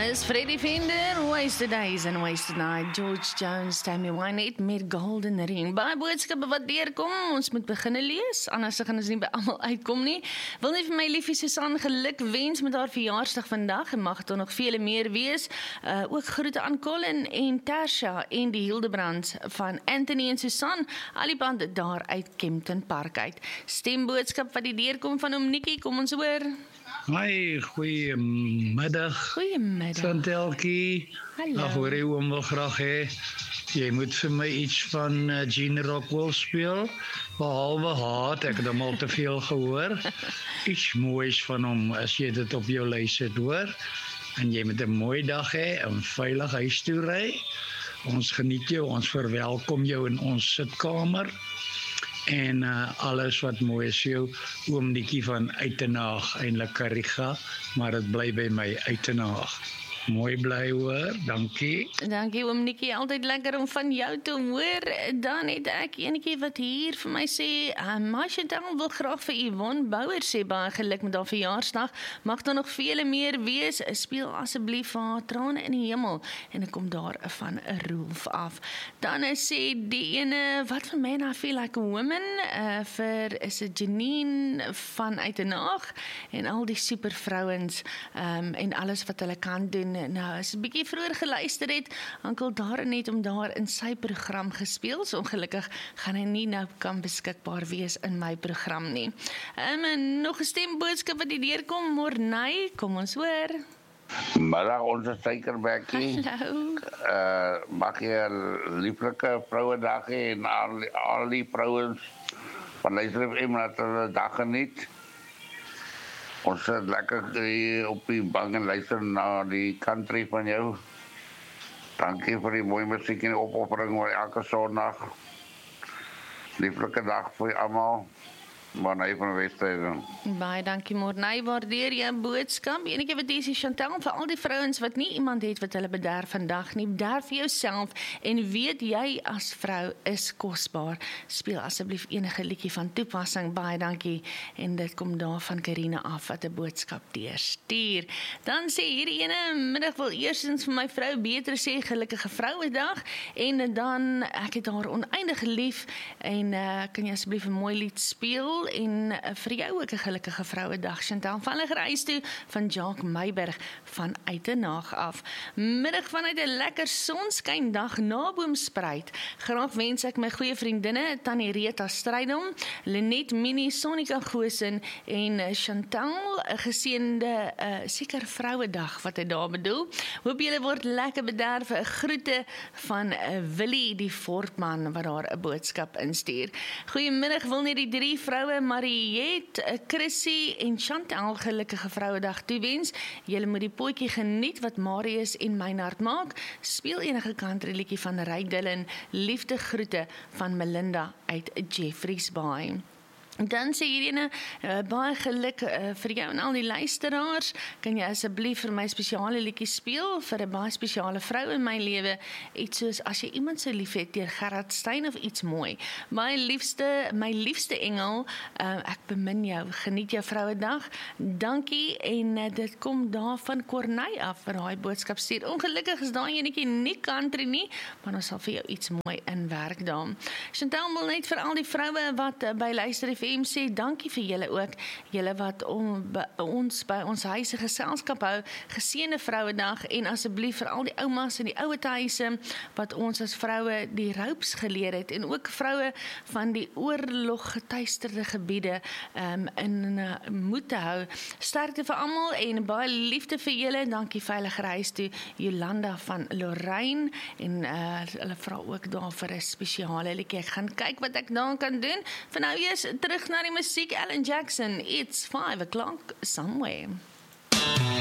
Is Freddie Fender, Wasted Days and Wasted Night, George Jones, Tammy Wynette met Golden Ring. Baie boodskappe wat deurkom, ons moet begin lees, anders gaan ons nie by almal uitkom nie. Wil net vir my liefie Susan geluk wens met haar verjaarsdag vandag, en mag daar nog vele meer wees. Ook groete aan Colin en Tersha en die Hildebrands van Anthony en Susan, al die band daar uit Kempton Park uit. Stemboodskap wat die deurkom van oom Nikkie, kom ons hoor. Hoi, goeiemiddag. Goeiemiddag. Santelkie. Hallo. Ag, hoor jy oom wil graag hê jy moet vir my iets van Gene Rockwell speel. Behalwe haat, ek het hom al te veel gehoor. Iets moois van hom as jy dit op jou lys het, hoor. En jy moet 'n mooi dag hê en veilig huis toe ry. Ons geniet jou, ons verwelkom jou in ons sitkamer. En alles wat mooi is, jou oom Nikkie van Uitenaag, eintlik Kariga, maar dit bly by my Uitenaag. Mooi bly hoor, dankie. Dankie oom Nikkie, altyd lekker om van jou te hoor. Dan het ek enetjie wat hier vir my sê, Masha Dan wil graag vir Yvonne Bouwer sê, baie geluk met haar verjaarsdag. Mag daar nog vele meer wees, speel asseblief vir haar Trane in die Hemel. En ek kom daar van 'n Rolf af. Dan sê die ene, wat vir my I feel like a woman, vir is dit Janine van Uitenaag, en al die supervrouens, en alles wat hulle kan doen. Nou, as 'n bietjie vroeër geluister het, Ankel daar net om daar in sy program gespeel, so ongelukkig gaan hy nie nou kan beskikbaar wees in my program nie. En nog 'n stemboodskap wat hier deurkom, Morney, kom ons hoor. Middag, onze suikerbekkie. Hallo. Mag je een lieflijke vrouwendag hê en al die vrouwen van Luister FM dat hulle dag geniet. Ons sit lekker hier op die bank en luister na die country van jou. Dankie vir die mooie musiek en die opoffering van elke Sondag. Lieflike dag vir almal. Maar nee van Westhuizen. Baie dankie Morney, waardeer jou boodskap. Enetjie wat hier sê, Chantal, vir al die vrouens wat nie iemand het wat hulle bederf vandag nie, bederf vir jouself en weet jy as vrou is kosbaar. Speel asseblief enige liedjie van toepassing. Baie dankie. En dit kom daar van Karina af wat 'n boodskap deurstuur. Dan sê hierdie ene, middag wil eerstens vir my vrou beter sê gelukkige Vrouedag, en dan ek het haar oneindig lief en kan jy asseblief 'n mooi lied speel, en vir jou ook 'n gelukkige Vrouedag, Chantal, van huis toe van Jacques Meiberg van Uitenaag af. Middag vanuit 'n lekker sonskyndag na Boomspruit. Graag wens ek my goeie vriendinne Tannie Rita Strydom, Lenet Minnie, Sonika Goosen en Chantal 'n geseënde seker Vrouedag wat hy daar bedoel. Hoop julle word lekker bederf. Groete van Willie die Fortman wat daar 'n boodskap instuur. Goeiemiddag, wil net die 3 vroue Mariette, Chrissy en Chantal gelukkige Vrouedag toewens. Julle moet die potjie geniet wat Marius en Meinhard maak. Speel enige country liedjie van Ray Dillon. Liefde groete van Melinda uit Jeffreys Bay. Dan sê hierdie baie geluk vir jou en al die luisteraars. Kan jy asseblief vir my spesiale liedjie speel vir 'n baie spesiale vrou in my lewe? Iets soos As jy iemand so lief het deur Gerard Stein of iets mooi. My liefste engel, ek bemin jou. Geniet jou Vrouedag. Dankie, en dit kom daar van Corneille af vir daai boodskap stuur. Ongelukkig is daai enetjie nie country nie, maar ons sal vir jou iets mooi inwerk daar. Chantal wil net vir al die vroue wat by Luister FM sê, dankie vir julle ook, julle wat by ons huise geselskap hou, geseënde Vrouedag, en asseblief vir al die oumas in die ouete huise, wat ons as vroue die ropes geleer het, en ook vroue van die oorlog getuisterde gebiede in moed te hou. Sterkte vir almal, en baie liefde vir julle, dankie veiliger huis toe, Jolanda van Lorraine, en hulle vra ook daar vir 'n spesiale liedjie. Ek gaan kyk wat ek daar kan doen. Vir nou eers terug na die musiek, Alan Jackson, It's 5 o'clock somewhere.